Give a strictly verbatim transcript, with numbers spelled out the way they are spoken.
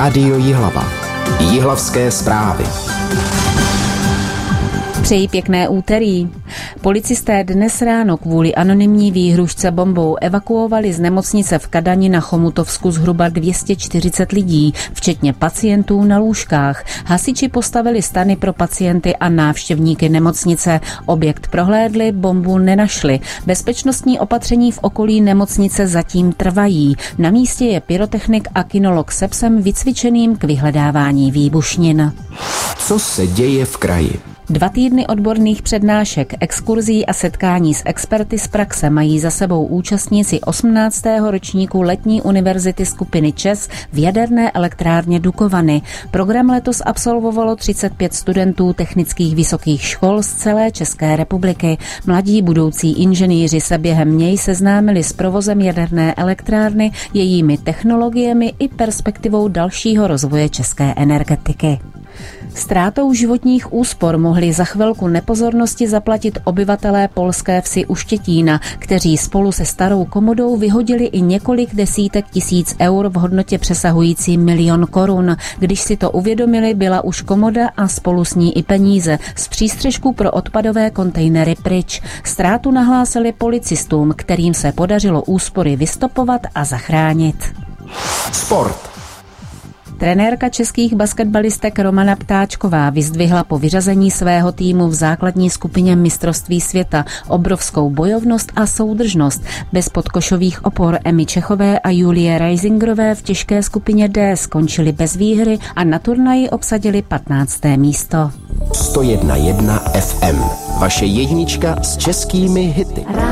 Rádio Jihlava. Jihlavské zprávy. Přeji pěkné úterý. Policisté dnes ráno kvůli anonymní výhružce bombou evakuovali z nemocnice v Kadani na Chomutovsku zhruba dvě stě čtyřicet lidí, včetně pacientů na lůžkách. Hasiči postavili stany pro pacienty a návštěvníky nemocnice. Objekt prohlédli, bombu nenašli. Bezpečnostní opatření v okolí nemocnice zatím trvají. Na místě je pyrotechnik a kinolog se psem vycvičeným k vyhledávání výbušnin. Co se děje v kraji? Dva týdny odborných přednášek, exkurzí a setkání s experty z praxe mají za sebou účastníci osmnáctého ročníku letní univerzity skupiny ČES v jaderné elektrárně Dukovany. Program letos absolvovalo třicet pět studentů technických vysokých škol z celé České republiky. Mladí budoucí inženýři se během něj seznámili s provozem jaderné elektrárny, jejími technologiemi i perspektivou dalšího rozvoje české energetiky. Ztrátou životních úspor mohli za chvilku nepozornosti zaplatit obyvatelé polské vsi u Štětína, kteří spolu se starou komodou vyhodili i několik desítek tisíc eur v hodnotě přesahující milion korun. Když si to uvědomili, byla už komoda a spolu s ní i peníze z přístřešku pro odpadové kontejnery pryč. Ztrátu nahlásili policistům, kterým se podařilo úspory vystopovat a zachránit. Sport. Trenérka českých basketbalistek Romana Ptáčková vyzdvihla po vyřazení svého týmu v základní skupině mistrovství světa obrovskou bojovnost a soudržnost. Bez podkošových opor Emy Čechové a Julie Reisingerové v těžké skupině D skončili bez výhry a na turnaji obsadili patnácté místo. sto jedna jedna F M. Vaše jednička s českými hity.